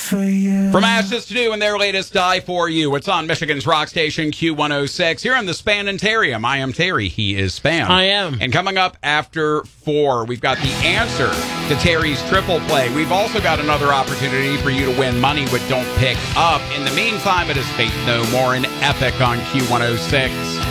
for you. From Ashes to New and their latest Die For You. It's on Michigan's rock station Q106. Here in the Spanitarium. I am Terry. He is Span. I am. And coming up after 4, we've got the answer to Terry's triple play. We've also got another opportunity for you to win money with Don't Pick Up. In the meantime, it is Faith No More and Epic on Q106.